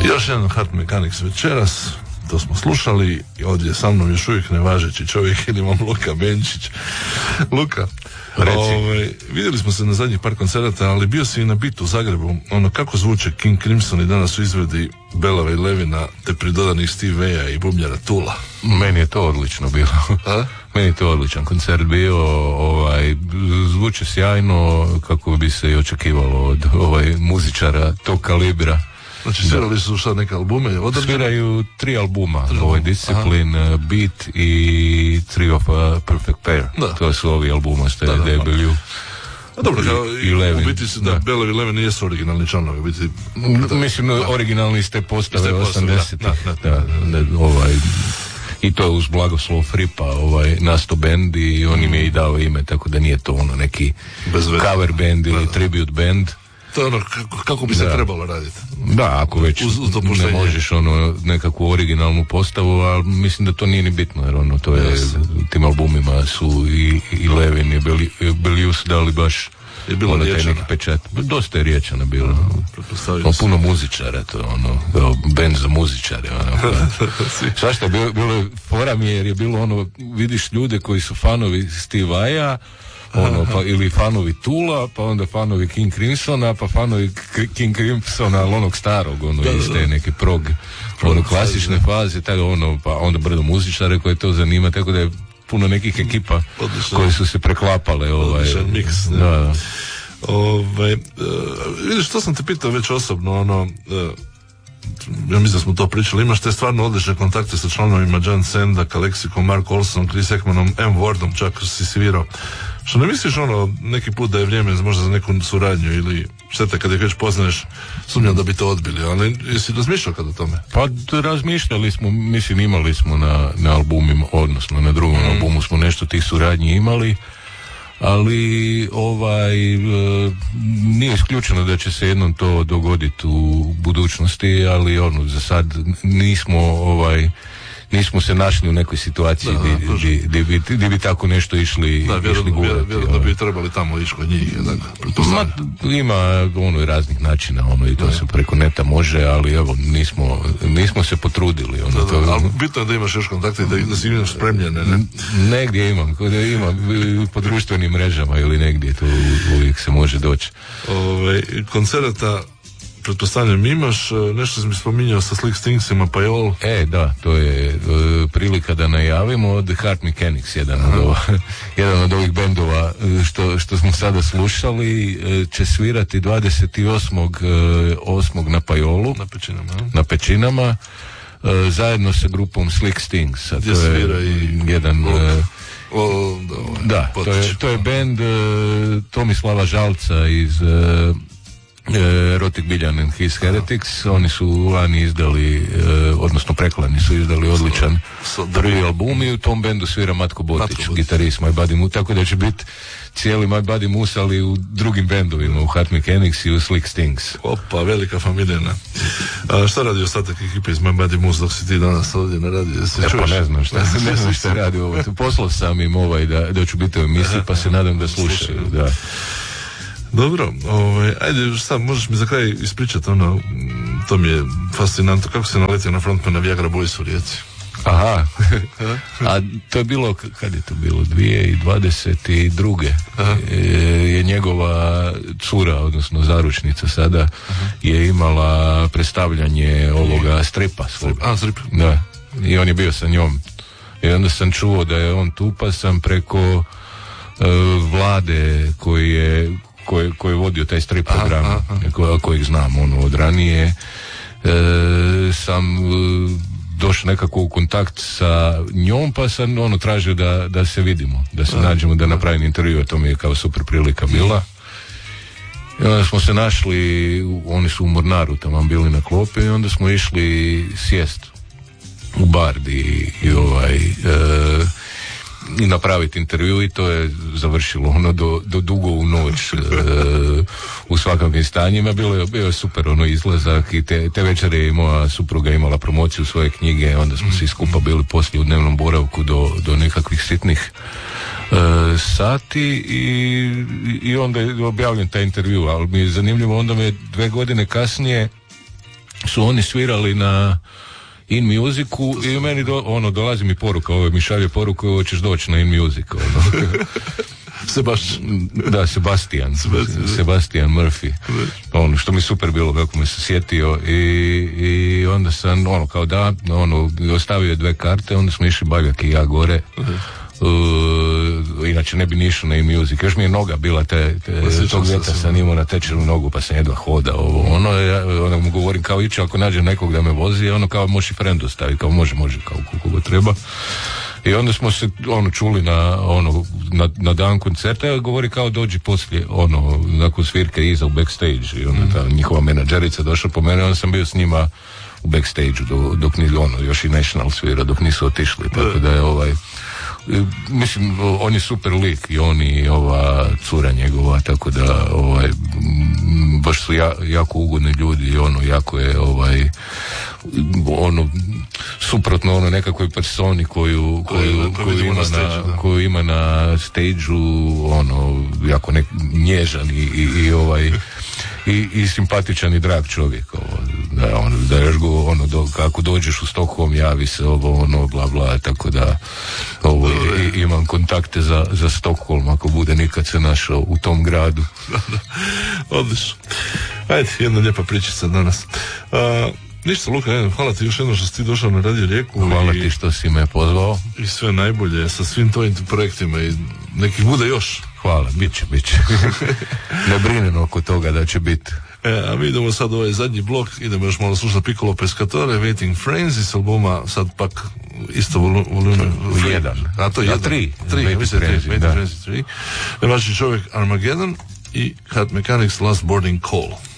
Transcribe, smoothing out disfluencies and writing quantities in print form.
Još jedan Heart Mechanics večeras, to smo slušali, ovdje sa mnom još uvijek nevažeći čovjek, ili imam Luka Benčić. Luka, vidjeli smo se na zadnjih par koncerata, ali bio si i na bitu u Zagrebu. Kako zvuče King Crimson i danas u izvedi Belava i Levina, te pridodanih Steve Vai i bubnjara Tula? Meni je to odlično bilo. Meni je to odličan koncert bio, zvuče sjajno kako bi se i očekivalo od muzičara tog kalibra. Znači svirali su sad neke albume? Sviraju 3 albuma, Discipline, Beat i Three of a Perfect Pair. Da. To su ovi albuma ste debelju. Dobro, u biti se da Belav i Levin nijesu originalni članovi. Mislim, originalni ste postave 80-ih. I to je uz blagoslov Fripa nasto band i on im je i dao ime, tako da nije to neki cover band ili tribute band. To je kako bi se trebalo raditi. Da, ako već ne možeš nekakvu originalnu postavu, ali mislim da to nije ni bitno, jer to je, tim albumima su i Levin i Belius dali baš je bilo neki pečat. Dosta je riječana bilo. Puno muzičara, to band za muzičare. Svašta je bilo fora mi jer je bilo vidiš ljude koji su fanovi Steve Vai-a, ili fanovi Tula, pa onda fanovi King Crimsona, pa fanovi King Crimsona, ali onog starog, iz te neke prog, klasične faze, pa onda brdo muzičare koje to zanima, tako da je puno nekih ekipa koje su se preklapale. Odličan miks. Vidiš, to sam te pitao već osobno, ja mislim da smo to pričali, imaš te stvarno odlične kontakte sa članovima John Sendak, Alexikom, Mark Olson, Chris Ekmanom, M. Wardom, čak si svirao. Što ne misliš neki put da je vrijeme možda za neku suradnju ili šteta kad ih već poznaješ, sumnjam da bi to odbili, ali jesi razmišljao kad o tome? Pa razmišljali smo, mislim imali smo na albumima, odnosno na drugom albumu smo nešto tih suradnji imali, ali nije isključeno da će se jednom to dogoditi u budućnosti, ali za sad nismo se našli u nekoj situaciji gdje bi tako nešto išli gurati. Vjerojatno bi trebali tamo ići kod njih. Ima i raznih načina i to se preko neta može, ali nismo se potrudili. Ali bitno je da imaš još kontakte i da si imaš spremljene. Negdje imam po društvenim mrežama ili negdje, to uvijek se može doći. Koncerata pretpostavljam imaš, nešto sam mi spominjao sa Slick Stingsima, pa je all... Da, to je prilika da najavimo od Heart Mechanics, jedan od ovih bendova što smo sada slušali, će svirati 28. na Pajolu, na Pećinama, zajedno sa grupom Slick Stings. Gdje svira i jedan... to je bend Tomislava Žalca iz... Erotic Billion and His Heretics. Oni su lani izdali, odnosno preklani su izdali odličan prvi album i u tom bendu svira Matko Botić, gitarist My Buddy Moose, tako da će biti cijeli My Buddy Moose, ali u drugim bendovima, u Heart Mechanics i u Slick Stings. Opa, velika familijna. Šta radi ostatak ekipe iz My Buddy Moose dok si ti danas ovdje na radiju? Pa ne znam šta radi ovo. Poslao sam im da ću biti u emisiji, pa se nadam da slušaju. Da. Dobro, ajde, šta, možeš mi za kraj ispričati to mi je fascinantno, kako se naletio na frontmana Viagra Boys u Rijeci? Aha, a to je bilo, kad je to bilo, 2022. Je njegova cura, odnosno zaručnica sada, je imala predstavljanje ovoga stripa svoga. Strip. Da, i on je bio sa njom. I onda sam čuo da je on tu, pa sam preko Vlade koji je vodio taj strip program, kojeg znam od ranije, sam došao nekako u kontakt sa njom, pa sam tražio da se vidimo, da se nađemo, da napravim intervju, a to mi je kao super prilika bila. I onda smo se našli, oni su u Mornaru tamo bili na klopi, i onda smo išli sjest u bar i napraviti intervju, i to je završilo do dugo u noć u svakakvim stanjima. Bio je super izlazak, i te večere je moja supruga imala promociju svoje knjige, onda smo svi skupa bili poslije u dnevnom boravku do nekakvih sitnih sati, i onda je objavljen taj intervju, ali mi je zanimljivo, onda me 2 godine kasnije su oni svirali na In Musicu i meni dolazi mi poruka, mi šalje poruku, hoćeš doći na In Music. Sebastian Murphy. Što mi super bilo kako me se sjetio i onda sam kao da ostavio 2 karte, onda smo išli Baljak i ja gore. Inače ne bi ni išao na In Music, još mi je noga bila tog ljeta sam imao natečenu nogu pa sam jedva hodao onda mu govorim kao ići ako nađem nekog da me vozi, kao može friend ostaviti, kao može kao koliko treba. I onda smo se čuli na dan koncerta i govori kao dođi poslije nakon svirke iza u backstage i onda ta njihova menadžerica došla po mene, onda sam bio s njima u backstage-u dok još i National svira dok nisu otišli, tako da je mislim, on je super lik i on i ova cura njegova, tako da baš su jako ugodni ljudi i jako je suprotno nekakvoj personi koju ima na stage-u, jako nježan i simpatičan i drag čovjek. Da još go, kako dođeš u Stockholm, javi se bla bla, tako da imam kontakte za Stockholm ako bude nikad se našao u tom gradu. Odlično. Ajde, jedna lijepa pričica danas. Ništa, Luka, hvala ti još jedno što si ti došao na Radio Rijeku. Hvala ti što si me pozvao. I sve najbolje sa svim tvojim projektima i nekih bude još. Hvala, bit će. Ne brinem oko toga da će biti. A mi idemo sad u ovaj zadnji blok, idemo još malo slušati Piccolo Pescatore, Waiting Friends iz albuma, sad pak isto volume 1. A to je 3. Waiting Friends 3. Vaši čovjek Armageddon i Cat Mechanics Last Boarding Call.